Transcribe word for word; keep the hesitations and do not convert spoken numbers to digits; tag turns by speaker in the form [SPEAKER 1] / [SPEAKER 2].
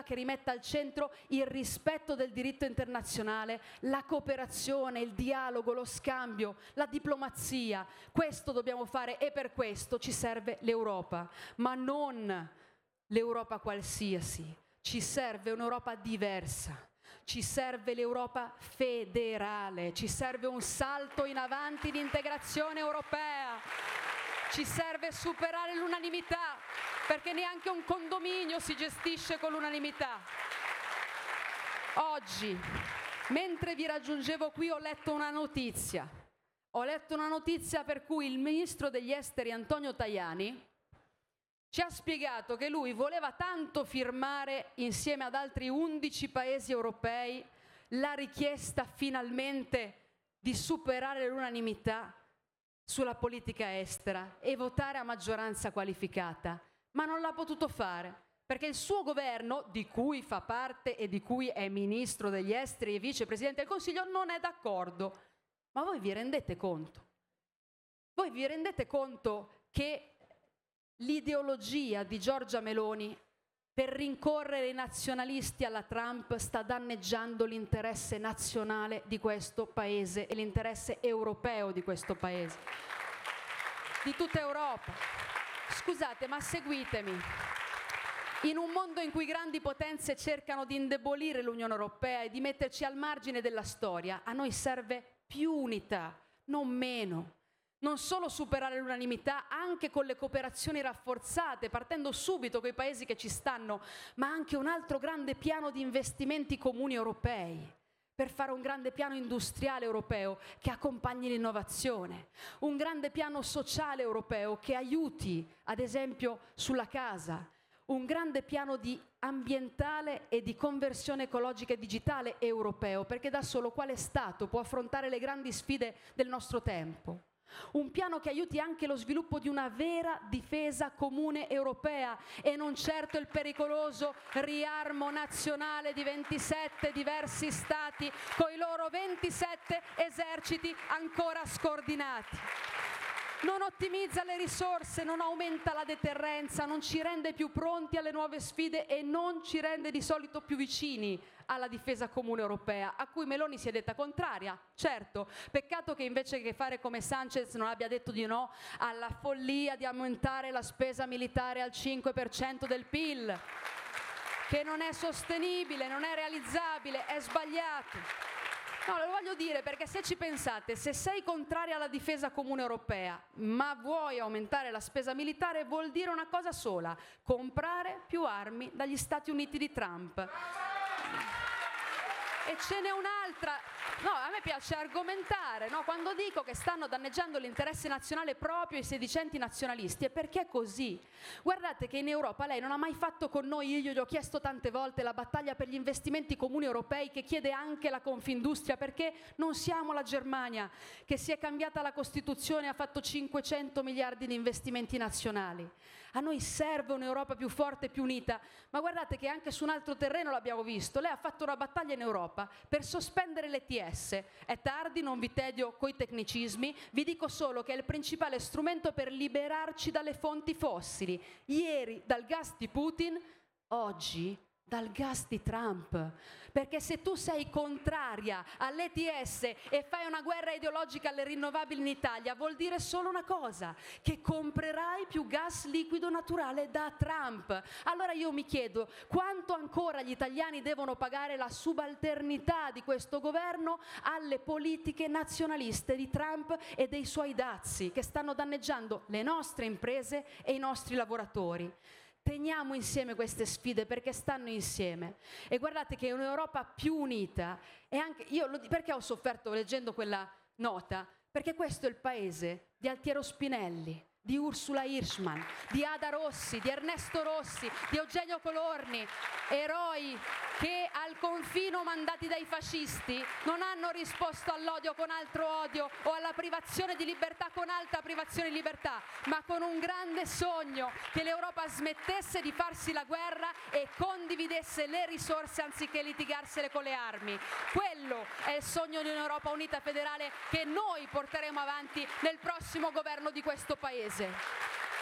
[SPEAKER 1] che rimetta al centro il rispetto del diritto internazionale, la cooperazione, il dialogo, lo scambio, la diplomazia. Questo dobbiamo fare e per questo ci serve l'Europa, ma non l'Europa qualsiasi. Ci serve un'Europa diversa. Ci serve l'Europa federale, ci serve un salto in avanti di integrazione europea, ci serve superare l'unanimità, perché neanche un condominio si gestisce con l'unanimità. Oggi, mentre vi raggiungevo qui, ho letto una notizia. Ho letto una notizia per cui il ministro degli esteri Antonio Tajani ci ha spiegato che lui voleva tanto firmare insieme ad altri undici paesi europei la richiesta finalmente di superare l'unanimità sulla politica estera e votare a maggioranza qualificata, ma non l'ha potuto fare perché il suo governo, di cui fa parte e di cui è ministro degli esteri e vicepresidente del Consiglio, non è d'accordo. Ma voi vi rendete conto? Voi vi rendete conto che l'ideologia di Giorgia Meloni per rincorrere i nazionalisti alla Trump sta danneggiando l'interesse nazionale di questo paese e l'interesse europeo di questo paese, di tutta Europa? Scusate, ma seguitemi. In un mondo in cui grandi potenze cercano di indebolire l'Unione Europea e di metterci al margine della storia, a noi serve più unità, non meno. Non solo superare l'unanimità, anche con le cooperazioni rafforzate, partendo subito coi paesi che ci stanno, ma anche un altro grande piano di investimenti comuni europei, per fare un grande piano industriale europeo che accompagni l'innovazione, un grande piano sociale europeo che aiuti, ad esempio, sulla casa, un grande piano di ambientale e di conversione ecologica e digitale europeo, perché da solo quale Stato può affrontare le grandi sfide del nostro tempo? Un piano che aiuti anche lo sviluppo di una vera difesa comune europea e non certo il pericoloso riarmo nazionale di ventisette diversi stati con i loro ventisette eserciti ancora scordinati. Non ottimizza le risorse, non aumenta la deterrenza, non ci rende più pronti alle nuove sfide e non ci rende di solito più vicini alla difesa comune europea, a cui Meloni si è detta contraria. Certo, peccato che invece che fare come Sanchez non abbia detto di no alla follia di aumentare la spesa militare al cinque per cento del P I L, che non è sostenibile, non è realizzabile, è sbagliato. No, lo voglio dire perché se ci pensate, se sei contraria alla difesa comune europea, ma vuoi aumentare la spesa militare, vuol dire una cosa sola: comprare più armi dagli Stati Uniti di Trump. E ce n'è un'altra. No, a me piace argomentare, no? Quando dico che stanno danneggiando l'interesse nazionale proprio i sedicenti nazionalisti, è perché è così. Guardate che in Europa lei non ha mai fatto con noi, io gli ho chiesto tante volte, la battaglia per gli investimenti comuni europei che chiede anche la Confindustria, perché non siamo la Germania, che si è cambiata la Costituzione e ha fatto cinquecento miliardi di investimenti nazionali. A noi serve un'Europa più forte e più unita, ma guardate che anche su un altro terreno l'abbiamo visto. Lei ha fatto una battaglia in Europa per sospendere l'E T S. È tardi, non vi tedio coi tecnicismi, vi dico solo che è il principale strumento per liberarci dalle fonti fossili. Ieri dal gas di Putin, oggi dal gas di Trump. Perché se tu sei contraria all'E T S e fai una guerra ideologica alle rinnovabili in Italia, vuol dire solo una cosa: che comprerai più gas liquido naturale da Trump. Allora io mi chiedo quanto ancora gli italiani devono pagare la subalternità di questo governo alle politiche nazionaliste di Trump e dei suoi dazi, che stanno danneggiando le nostre imprese e i nostri lavoratori. Teniamo insieme queste sfide perché stanno insieme. E guardate che un'Europa più unita, e anche io lo, perché ho sofferto leggendo quella nota? Perché questo è il paese di Altiero Spinelli, di Ursula Hirschman, di Ada Rossi, di Ernesto Rossi, di Eugenio Colorni, eroi che al confino mandati dai fascisti non hanno risposto all'odio con altro odio o alla privazione di libertà con altra privazione di libertà, ma con un grande sogno: che l'Europa smettesse di farsi la guerra e condividesse le risorse anziché litigarsele con le armi. Quello è il sogno di un'Europa unita federale che noi porteremo avanti nel prossimo governo di questo Paese.